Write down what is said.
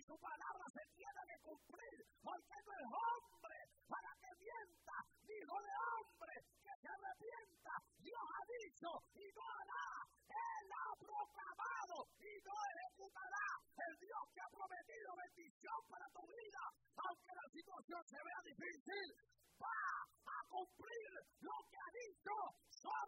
su palabra se tiene que cumplir, porque no es hombre para que mienta, hijo de hombre que se arrepienta. Dios ha dicho y no hará. Él ha proclamado y no ejecutará. El Dios que ha prometido bendición para tu vida, aunque la situación se vea difícil, va a cumplir lo que ha dicho sobre